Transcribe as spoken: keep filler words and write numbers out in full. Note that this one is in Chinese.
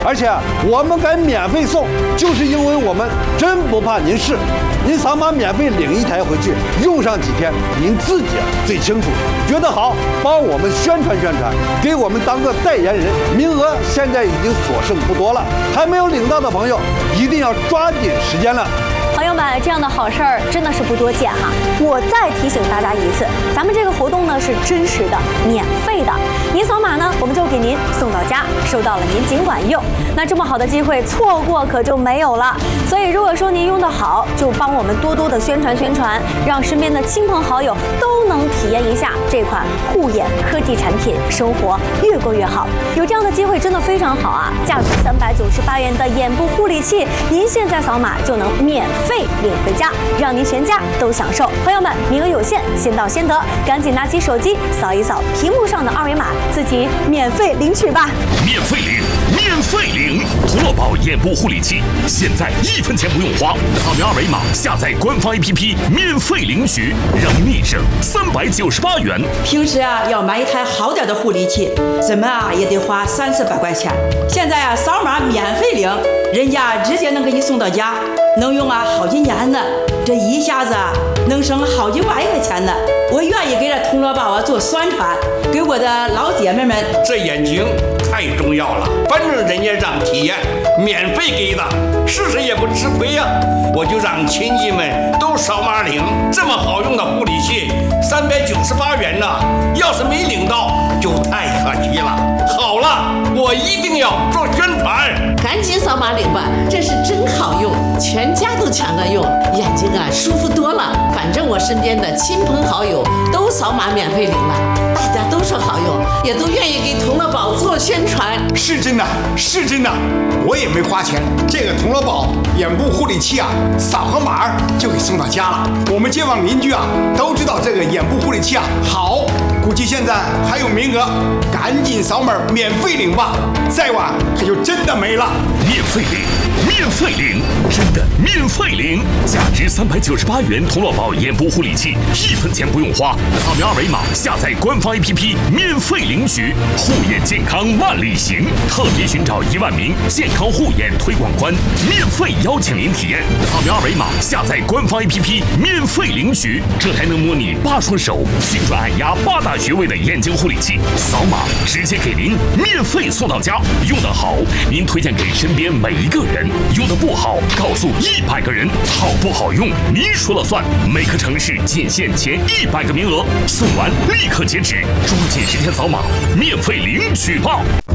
而且我们敢免费送，就是因为我们真不怕您试。您扫码免费领一台回去，用上几天，您自己最清楚。觉得好，帮我们宣传宣传，给我们当个代言人。名额现在已经所剩不多了，还没有领到的朋友，一定要抓紧时间了。 朋友们，这样的好事儿真的是不多见哈！我再提醒大家一次，咱们这个活动呢是真实的、免费的。您扫码呢，我们就给您送到家，收到了您尽管用。那这么好的机会，错过可就没有了。所以如果说您用得好，就帮我们多多的宣传宣传，让身边的亲朋好友都能体验一下这款护眼科技产品，生活越过越好。有这样的机会真的非常好啊！价值三百九十八元的眼部护理器，您现在扫码就能免费领回家，让您全家都享受。朋友们，名额有限，先到先得，赶紧拿起手机扫一扫屏幕上的二维码，自己免费领取吧！ 免费领，免费领！涂乐宝眼部护理器，现在一分钱不用花，扫描二维码下载官方 A P P， 免费领取，让您立省三百九十八元。 平时啊，要买一台好点的护理器，怎么啊也得花三四百块钱。现在啊，扫码免费领，人家直接能给你送到家，能用啊好几年呢。这一下子啊，能省好几万块钱呢。我愿意给这铜锣宝啊做宣传，给我的老姐妹们。 这眼睛太重要了，反正人家让体验，免费给的，试试也不吃亏呀、啊。我就让亲戚们都扫码领，这么好用的护理器，三百九十八元呢，要是没领到，就太可惜了。好了，我一定要做宣传， 赶紧扫码领吧，这是真好用，全家都抢着用，眼睛啊舒服多了。反正我身边的亲朋好友都扫码免费领了，大家都说好用，也都愿意给铜锣宝做宣传。 是真的，是真的，我也没花钱。这个铜锣宝眼部护理器啊，扫个码就给送到家了。我们街坊邻居啊都知道这个眼部护理器啊好，估计现在还有名额，赶紧扫码免费领吧，再晚可就真的没了。 免费领，免费领，真的免费领！价值三百九十八元铜锣宝眼部护理器，一分钱不用花，扫描二维码下载官方 A P P， 免费领取。护眼健康万里行，特别寻找一万名健康护眼推广官，免费邀请您体验。扫描二维码下载官方 A P P， 免费领取。这还能模拟八双手，精准按压八大穴位的眼睛护理器，扫码直接给您免费送到家。用得好，您推荐给身边每一个人；用得不好，告诉一百个人。好不好用，您说了算。每个城市仅限前一百个名额，送完立刻截止，抓紧时间扫码，免费领取吧。